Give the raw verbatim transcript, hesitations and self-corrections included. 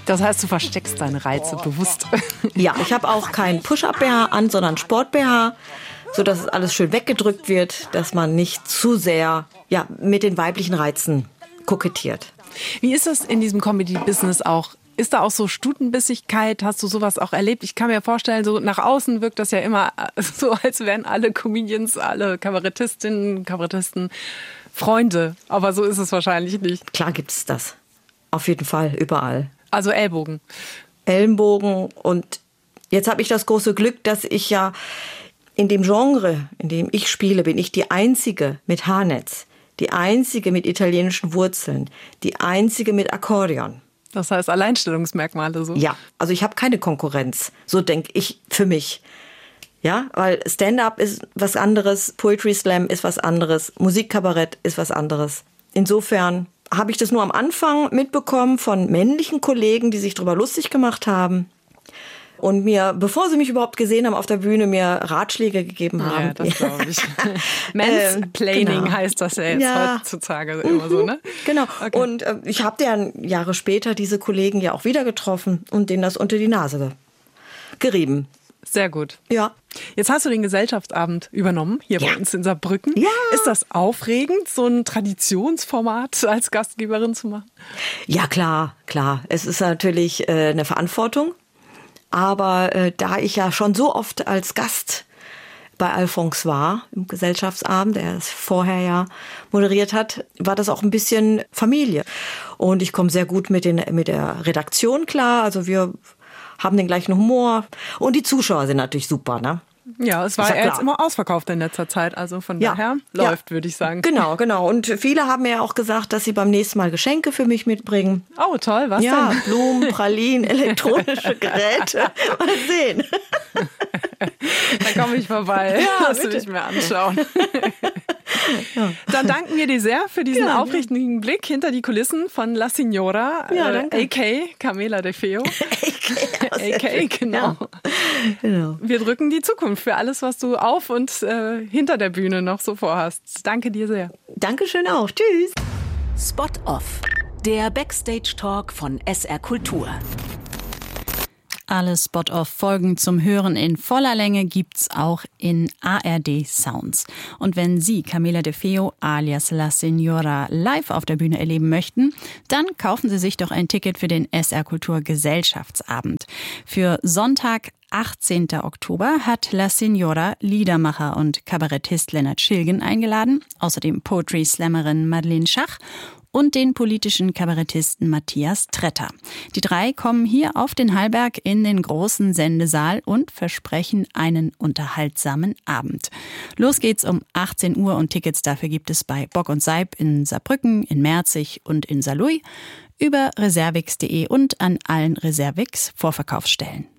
Das heißt, du versteckst deine Reize bewusst. Ja, ich habe auch keinen Push-Up-B H an, sondern Sport-B H, sodass es alles schön weggedrückt wird, dass man nicht zu sehr ja, mit den weiblichen Reizen kokettiert. Wie ist das in diesem Comedy-Business auch? Ist da auch so Stutenbissigkeit? Hast du sowas auch erlebt? Ich kann mir vorstellen, so nach außen wirkt das ja immer so, als wären alle Comedians, alle Kabarettistinnen, Kabarettisten Freunde. Aber so ist es wahrscheinlich nicht. Klar gibt es das. Auf jeden Fall, überall. Also Ellbogen. Ellenbogen. Und jetzt habe ich das große Glück, dass ich ja in dem Genre, in dem ich spiele, bin ich die Einzige mit Haarnetz. Die Einzige mit italienischen Wurzeln. Die Einzige mit Akkordeon. Das heißt Alleinstellungsmerkmale so? Ja, also ich habe keine Konkurrenz. So denke ich für mich. Ja, weil Stand-up ist was anderes, Poetry Slam ist was anderes, Musikkabarett ist was anderes. Insofern habe ich das nur am Anfang mitbekommen von männlichen Kollegen, die sich darüber lustig gemacht haben. Und mir, bevor sie mich überhaupt gesehen haben auf der Bühne, mir Ratschläge gegeben haben. Ja, das glaube ich. Mansplaining genau. heißt das ja jetzt ja. heutzutage immer so, ne? Genau. Okay. Und äh, ich habe dann Jahre später diese Kollegen ja auch wieder getroffen und denen das unter die Nase ge- gerieben. Sehr gut. Ja. Jetzt hast du den Gesellschaftsabend übernommen, hier ja. bei uns in Saarbrücken. Ja. Ist das aufregend, so ein Traditionsformat als Gastgeberin zu machen? Ja, klar, klar. Es ist natürlich äh, eine Verantwortung. Aber äh, da ich ja schon so oft als Gast bei Alphonse war, im Gesellschaftsabend, der es vorher ja moderiert hat, war das auch ein bisschen Familie. Und ich komme sehr gut mit, den, mit der Redaktion klar. Also wir haben den gleichen Humor. Und die Zuschauer sind natürlich super, ne? Ja, es war ja jetzt immer ausverkauft in letzter Zeit, also von ja, daher läuft, ja. würde ich sagen. Genau, genau. Und viele haben mir ja auch gesagt, dass sie beim nächsten Mal Geschenke für mich mitbringen. Oh, toll, was ja, denn? Blumen, Pralinen, elektronische Geräte. Mal sehen. Dann komme ich vorbei. Ja, das will ich mir anschauen. Ja. Dann danken wir dir sehr für diesen ja, aufrichtigen ja. Blick hinter die Kulissen von La Signora, ja, äh, a k a. Camela De Feo. a k a, genau. Ja. genau. Wir drücken die Zukunft für alles, was du auf und äh, hinter der Bühne noch so vorhast. Danke dir sehr. Dankeschön auch. Tschüss. Spot Off, der Backstage-Talk von S R Kultur. Alle Spot-Off-Folgen zum Hören in voller Länge gibt's auch in A R D Sounds. Und wenn Sie Camela De Feo alias La Signora live auf der Bühne erleben möchten, dann kaufen Sie sich doch ein Ticket für den S R Kultur Gesellschaftsabend. Für Sonntag, achtzehnten Oktober, hat La Signora Liedermacher und Kabarettist Lennart Schilgen eingeladen, außerdem Poetry-Slammerin Madeleine Schach und den politischen Kabarettisten Matthias Tretter. Die drei kommen hier auf den Hallberg in den großen Sendesaal und versprechen einen unterhaltsamen Abend. Los geht's um achtzehn Uhr und Tickets dafür gibt es bei Bock und Seib in Saarbrücken, in Merzig und in Saarlouis, über reservix punkt de und an allen Reservix Vorverkaufsstellen.